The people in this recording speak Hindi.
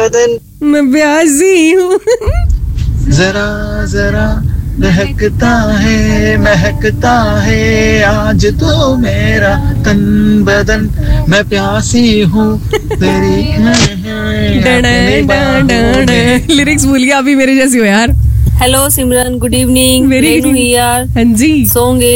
बदन मैं प्यासी हूँ। जरा जरा महकता है आज तो मेरा तन बदन, मैं प्यासी हूँ तेरी अपनी बाहों में। लिरिक्स भूल गया, अभी मेरे जैसी हो यार। हेलो सिमरन, good evening. Very good evening. यार हाँ जी। सॉन्ग